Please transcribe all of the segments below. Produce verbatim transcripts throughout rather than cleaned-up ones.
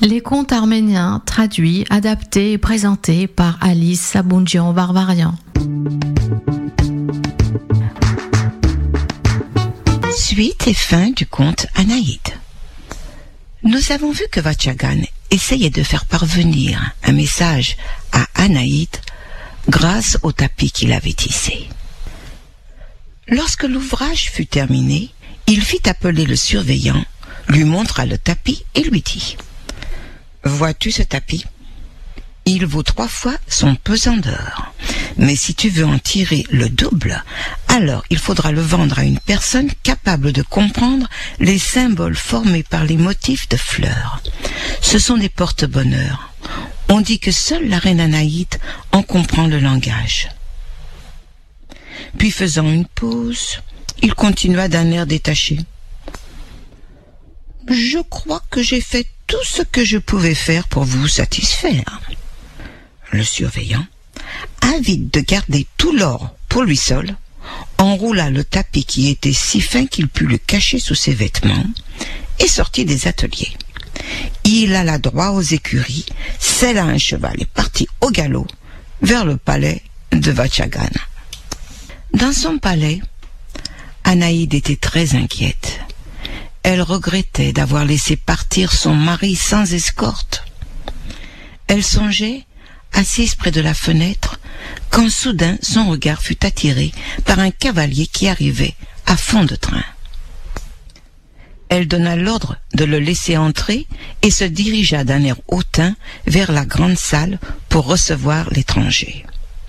Les contes arméniens traduits, adaptés et présentés par Alice Saboundjian-Varvarian. Suite et fin du conte Anaïd. Nous avons vu que Vachagan essayait de faire parvenir un message à Anaïd grâce au tapis qu'il avait tissé. Lorsque l'ouvrage fut terminé, il fit appeler le surveillant, lui montra le tapis et lui dit « Vois-tu ce tapis ? Il vaut trois fois son pesant d'or. Mais si tu veux en tirer le double, alors il faudra le vendre à une personne capable de comprendre les symboles formés par les motifs de fleurs. Ce sont des porte-bonheur. On dit que seule la reine Anaïd en comprend le langage. » Puis faisant une pause, il continua d'un air détaché. « Je crois que j'ai fait tout ce que je pouvais faire pour vous satisfaire. » Le surveillant, avide de garder tout l'or pour lui seul, enroula le tapis qui était si fin qu'il put le cacher sous ses vêtements et sortit des ateliers. Il alla droit aux écuries, sella un cheval et partit au galop vers le palais de Vachagan. Dans son palais, Anaïd était très inquiète. Elle regrettait d'avoir laissé partir son mari sans escorte. Elle songeait, assise près de la fenêtre, quand soudain son regard fut attiré par un cavalier qui arrivait à fond de train. Elle donna l'ordre de le laisser entrer et se dirigea d'un air hautain vers la grande salle pour recevoir l'étranger.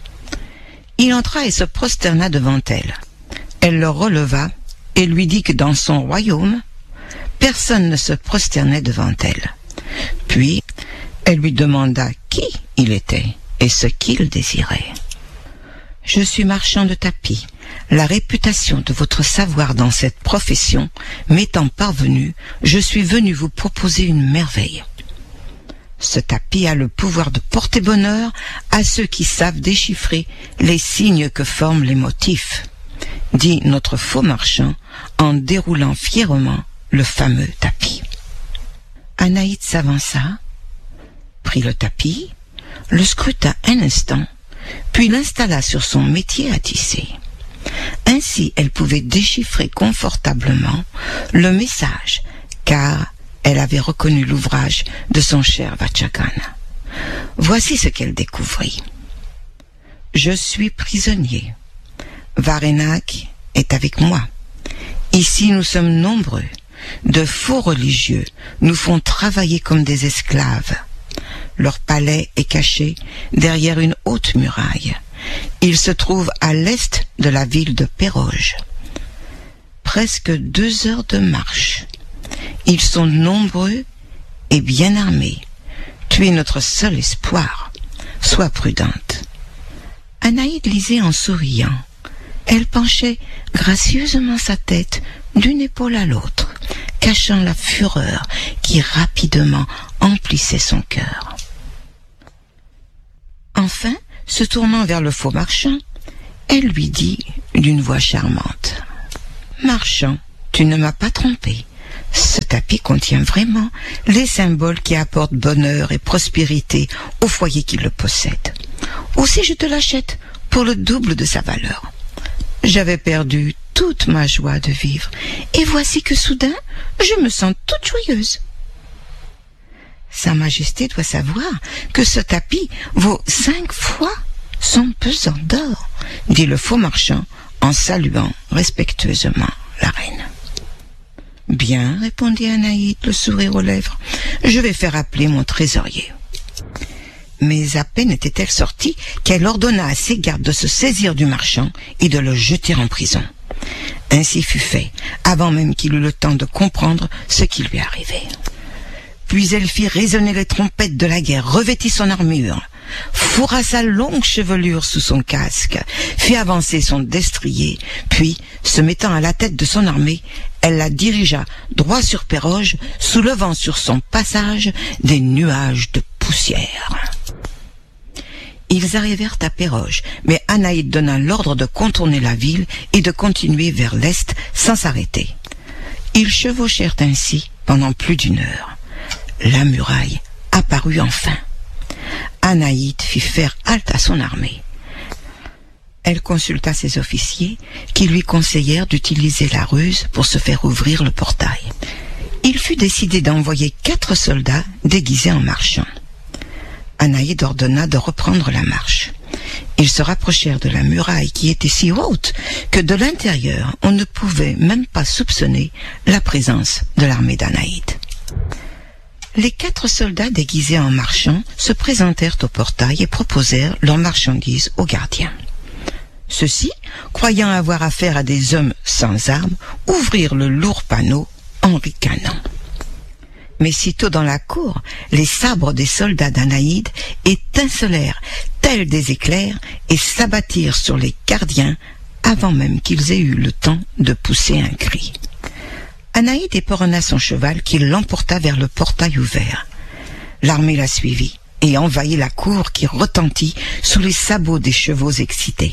Il entra et se prosterna devant elle. Elle le releva et lui dit que dans son royaume, personne ne se prosternait devant elle. Puis, elle lui demanda qui il était et ce qu'il désirait. « Je suis marchand de tapis. La réputation de votre savoir dans cette profession m'étant parvenue, je suis venu vous proposer une merveille. Ce tapis a le pouvoir de porter bonheur à ceux qui savent déchiffrer les signes que forment les motifs, » dit notre faux marchand en déroulant fièrement le fameux tapis. Anaïd s'avança, prit le tapis, le scruta un instant, puis l'installa sur son métier à tisser. Ainsi, elle pouvait déchiffrer confortablement le message, car elle avait reconnu l'ouvrage de son cher Vachagan. Voici ce qu'elle découvrit. « Je suis prisonnier. Varenak est avec moi. Ici, nous sommes nombreux. De faux religieux nous font travailler comme des esclaves. Leur palais est caché derrière une haute muraille. Il se trouve à l'est de la ville de Péroge. Presque deux heures de marche. Ils sont nombreux et bien armés. Tu es notre seul espoir. Sois prudente. » Anaïd lisait en souriant. Elle penchait gracieusement sa tête d'une épaule à l'autre, cachant la fureur qui rapidement emplissait son cœur. Enfin, se tournant vers le faux marchand, elle lui dit d'une voix charmante « Marchand, tu ne m'as pas trompé. Ce tapis contient vraiment les symboles qui apportent bonheur et prospérité au foyer qui le possède. Aussi je te l'achète pour le double de sa valeur. J'avais perdu toute ma joie de vivre, et voici que soudain, je me sens toute joyeuse. » Sa Majesté doit savoir que ce tapis vaut cinq fois son pesant d'or, dit le faux marchand en saluant respectueusement la reine. « Bien, répondit Anaïd, le sourire aux lèvres, je vais faire appeler mon trésorier. » Mais à peine était-elle sortie qu'elle ordonna à ses gardes de se saisir du marchand et de le jeter en prison. Ainsi fut fait, avant même qu'il eût le temps de comprendre ce qui lui arrivait. Puis elle fit résonner les trompettes de la guerre, revêtit son armure, fourra sa longue chevelure sous son casque, fit avancer son destrier, puis, se mettant à la tête de son armée, elle la dirigea droit sur Péroge, soulevant sur son passage des nuages de poussière. Ils arrivèrent à Péroge, mais Anaïd donna l'ordre de contourner la ville et de continuer vers l'est sans s'arrêter. Ils chevauchèrent ainsi pendant plus d'une heure. La muraille apparut enfin. Anaïde fit faire halte à son armée. Elle consulta ses officiers qui lui conseillèrent d'utiliser la ruse pour se faire ouvrir le portail. Il fut décidé d'envoyer quatre soldats déguisés en marchands. Anaïde ordonna de reprendre la marche. Ils se rapprochèrent de la muraille qui était si haute que de l'intérieur, on ne pouvait même pas soupçonner la présence de l'armée d'Anaïde. Les quatre soldats déguisés en marchands se présentèrent au portail et proposèrent leurs marchandises aux gardiens. Ceux-ci, croyant avoir affaire à des hommes sans armes, ouvrirent le lourd panneau en ricanant. Mais sitôt dans la cour, les sabres des soldats d'Anaïde étincelèrent tels des éclairs et s'abattirent sur les gardiens avant même qu'ils aient eu le temps de pousser un cri. Anaïde éperonna son cheval qui l'emporta vers le portail ouvert. L'armée la suivit et envahit la cour qui retentit sous les sabots des chevaux excités.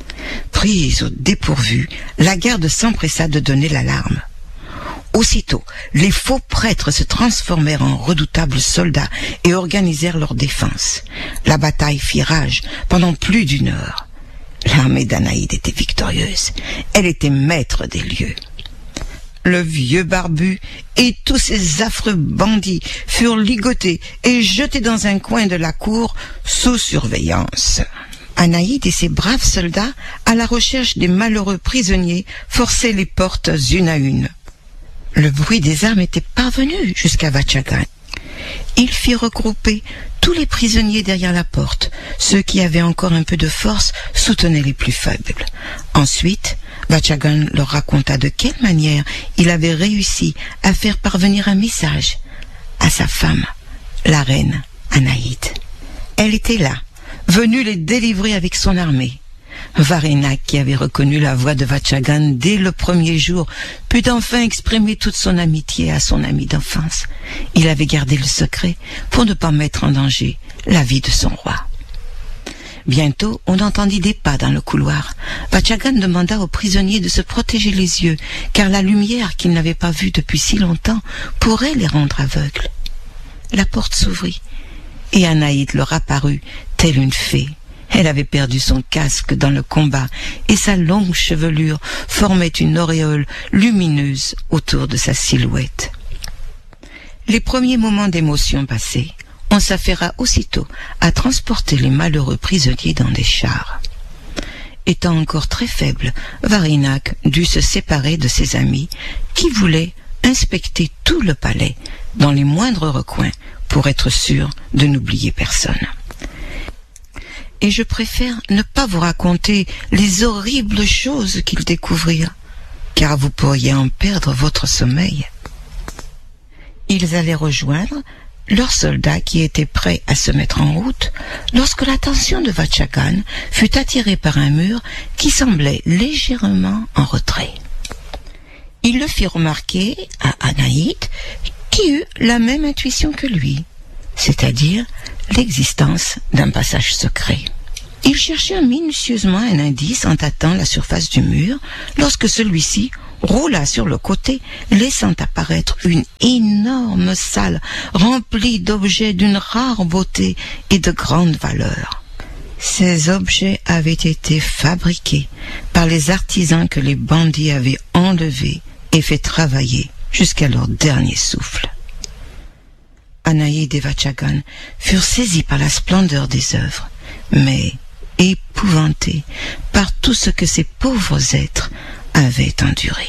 Prise au dépourvu, la garde s'empressa de donner l'alarme. Aussitôt, les faux prêtres se transformèrent en redoutables soldats et organisèrent leur défense. La bataille fit rage pendant plus d'une heure. L'armée d'Anaïde était victorieuse. Elle était maître des lieux. Le vieux barbu et tous ces affreux bandits furent ligotés et jetés dans un coin de la cour sous surveillance. Anaïde et ses braves soldats, à la recherche des malheureux prisonniers, forçaient les portes une à une. Le bruit des armes était parvenu jusqu'à Vachagan. Il fit regrouper tous les prisonniers derrière la porte. Ceux qui avaient encore un peu de force soutenaient les plus faibles. Ensuite, Vachagan leur raconta de quelle manière il avait réussi à faire parvenir un message à sa femme, la reine Anaïde. Elle était là, venue les délivrer avec son armée. Varinac, qui avait reconnu la voix de Vachagan dès le premier jour, put enfin exprimer toute son amitié à son ami d'enfance. Il avait gardé le secret pour ne pas mettre en danger la vie de son roi. Bientôt, on entendit des pas dans le couloir. Vachagan demanda aux prisonniers de se protéger les yeux, car la lumière qu'ils n'avaient pas vue depuis si longtemps pourrait les rendre aveugles. La porte s'ouvrit, et Anaïde leur apparut telle une fée. Elle avait perdu son casque dans le combat et sa longue chevelure formait une auréole lumineuse autour de sa silhouette. Les premiers moments d'émotion passés, on s'affaira aussitôt à transporter les malheureux prisonniers dans des chars. Étant encore très faible, Varinac dut se séparer de ses amis qui voulaient inspecter tout le palais dans les moindres recoins pour être sûr de n'oublier personne. Et je préfère ne pas vous raconter les horribles choses qu'ils découvrirent, car vous pourriez en perdre votre sommeil. Ils allaient rejoindre leurs soldats qui étaient prêts à se mettre en route lorsque l'attention de Vachagan fut attirée par un mur qui semblait légèrement en retrait. Il le fit remarquer à Anaïde qui eut la même intuition que lui, c'est-à-dire l'existence d'un passage secret. Il chercha minutieusement un indice en tâtant la surface du mur lorsque celui-ci roula sur le côté, laissant apparaître une énorme salle remplie d'objets d'une rare beauté et de grande valeur. Ces objets avaient été fabriqués par les artisans que les bandits avaient enlevés et fait travailler jusqu'à leur dernier souffle. Anaïde et Vachagan furent saisis par la splendeur des œuvres, mais épouvantés par tout ce que ces pauvres êtres avaient enduré.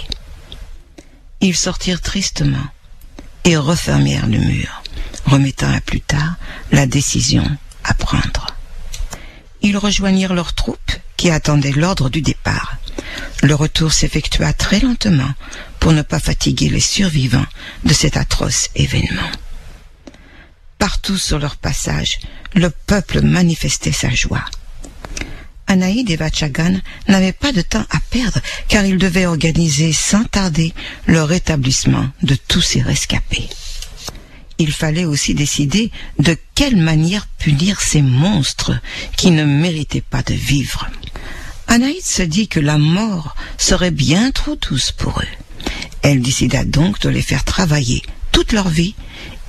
Ils sortirent tristement et refermèrent le mur, remettant à plus tard la décision à prendre. Ils rejoignirent leurs troupes qui attendaient l'ordre du départ. Le retour s'effectua très lentement pour ne pas fatiguer les survivants de cet atroce événement. Partout sur leur passage, le peuple manifestait sa joie. Anaïde et Vachagan n'avaient pas de temps à perdre car ils devaient organiser sans tarder le rétablissement de tous ces rescapés. Il fallait aussi décider de quelle manière punir ces monstres qui ne méritaient pas de vivre. Anaïde se dit que la mort serait bien trop douce pour eux. Elle décida donc de les faire travailler toute leur vie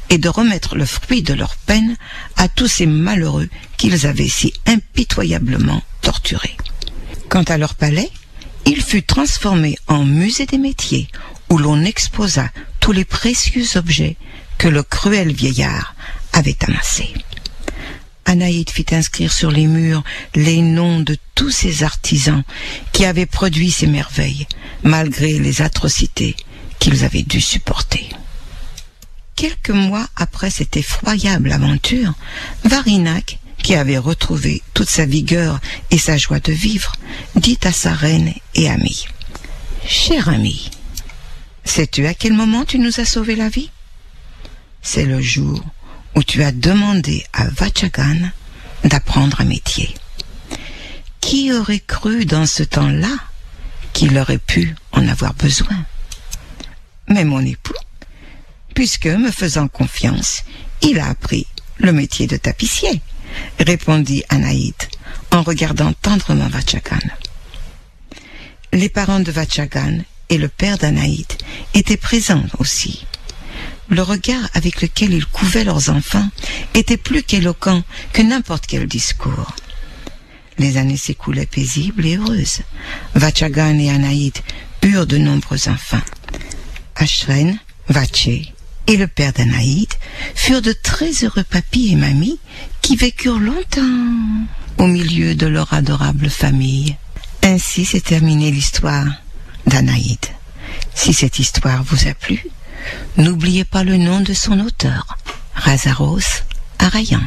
et de remettre le fruit de leur peine à tous ces malheureux qu'ils avaient si impitoyablement torturés. Quant à leur palais, il fut transformé en musée des métiers, où l'on exposa tous les précieux objets que le cruel vieillard avait amassés. Anaïde fit inscrire sur les murs les noms de tous ces artisans qui avaient produit ces merveilles, malgré les atrocités qu'ils avaient dû supporter. Quelques mois après cette effroyable aventure, Varinac, qui avait retrouvé toute sa vigueur et sa joie de vivre, dit à sa reine et amie: « Chère amie, sais-tu à quel moment tu nous as sauvé la vie? C'est le jour où tu as demandé à Vachagan d'apprendre un métier. Qui aurait cru dans ce temps-là qu'il aurait pu en avoir besoin? Mais mon époux, puisque, me faisant confiance, il a appris le métier de tapissier, répondit Anaïde en regardant tendrement Vachagan. Les parents de Vachagan et le père d'Anaïde étaient présents aussi. Le regard avec lequel ils couvaient leurs enfants était plus qu'éloquent que n'importe quel discours. Les années s'écoulaient paisibles et heureuses. Vachagan et Anaïde eurent de nombreux enfants. Ashren, Vaché et le père d'Anaïde furent de très heureux papis et mamies qui vécurent longtemps au milieu de leur adorable famille. Ainsi s'est terminée l'histoire d'Anaïde. Si cette histoire vous a plu, n'oubliez pas le nom de son auteur, Razaros Arayan.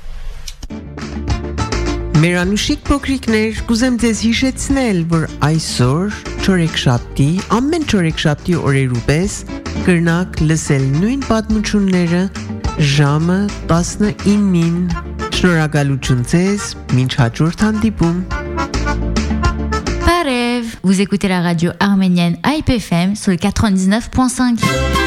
Meranushik փոքրիկներ, կուզեմ ձեզ հիշեցնել, որ այսօր չորեքշաբթի, ամեն չորեքշաբթի օրերու պես կրնակ լսել նույն պատմությունները ժամը տասնինին։ Շնորհակալություն ձեզ, մինչ հաջորդ հանդիպում։ Parev, vous écoutez la radio arménienne I P F M sur le quatre-vingt-dix-neuf point cinq.